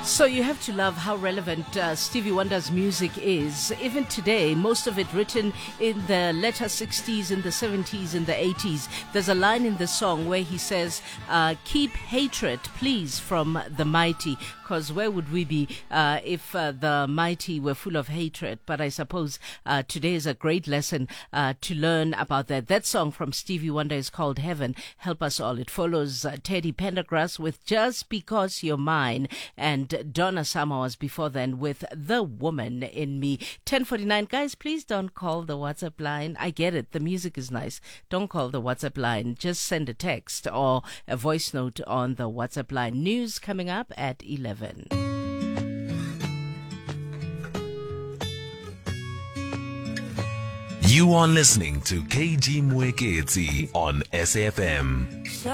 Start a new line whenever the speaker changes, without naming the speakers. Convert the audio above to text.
So you have to love how relevant Stevie Wonder's music is. Even today, most of it written in the latter 60s, in the 70s, in the 80s. There's a line in the song where he says, keep hatred, please, from the mighty. Because where would we be if the mighty were full of hatred? But I suppose today is a great lesson to learn about that. That song from Stevie Wonder is called Heaven. Help us all. It follows Teddy Pendergrass with Just Because You're Mine, and Donna Summer was before then with The Woman in Me. 10:49. Guys, please don't call the WhatsApp line. I get it. The music is nice. Don't call the WhatsApp line. Just send a text or a voice note on the WhatsApp line. News coming up at 11.
You are listening to KG Mwekezi on SFM.